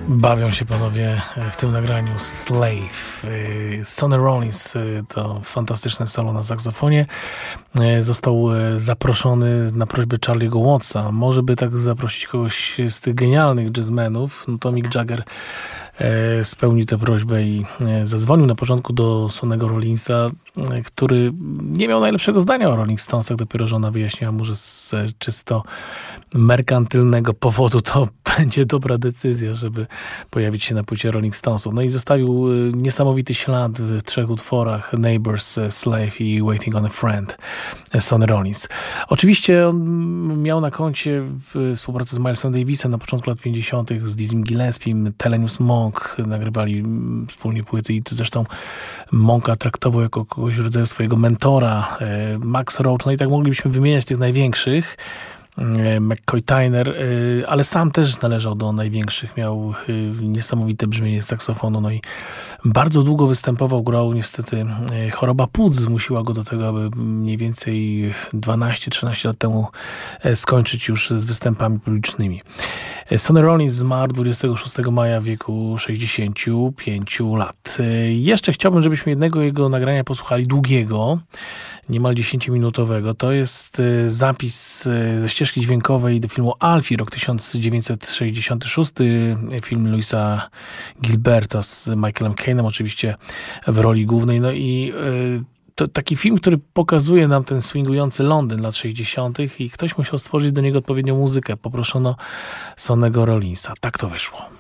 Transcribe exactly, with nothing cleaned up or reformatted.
Bawią się panowie w tym nagraniu Slave. Sonny Rollins to fantastyczne solo na saksofonie. Został zaproszony na prośbę Charlie'ego Wattsa. Może by tak zaprosić kogoś z tych genialnych jazzmenów. No to Mick Jagger spełnił tę prośbę i zadzwonił na początku do Sonnego Rollinsa, który nie miał najlepszego zdania o Rolling Stonesach. Dopiero żona wyjaśniła mu, że z czysto merkantylnego powodu to będzie dobra decyzja, żeby pojawić się na płycie Rolling Stonesów. No i zostawił niesamowity ślad w trzech utworach: Neighbors, Slave i Waiting on a Friend, Sonny Rollins. Oczywiście on miał na koncie współpracę z Milesem Davisem na początku lat pięćdziesiątych, z Dizzy Gillespie'em, Thelonious Monk, nagrywali wspólnie płyty i to zresztą Monka traktował jako kogoś w rodzaju swojego mentora. Max Roach, no i tak moglibyśmy wymieniać tych największych. McCoy Tyner, ale sam też należał do największych, miał niesamowite brzmienie saksofonu, no i bardzo długo występował, grał. Niestety choroba płuc zmusiła go do tego, aby mniej więcej dwanaście trzynaście lat temu skończyć już z występami publicznymi. Sonny Rollins zmarł dwudziestego szóstego maja w wieku sześćdziesięciu pięciu lat. Jeszcze chciałbym, żebyśmy jednego jego nagrania posłuchali, długiego, niemal dziesięciominutowego. To jest zapis ze ścieżki dźwiękowej do filmu Alfie, rok tysiąc dziewięćset sześćdziesiąty szósty, film Louisa Gilberta z Michaelem Caine'em oczywiście w roli głównej. No i to taki film, który pokazuje nam ten swingujący Londyn lat sześćdziesiątych i ktoś musiał stworzyć do niego odpowiednią muzykę. Poproszono Sonnego Rollinsa. Tak to wyszło.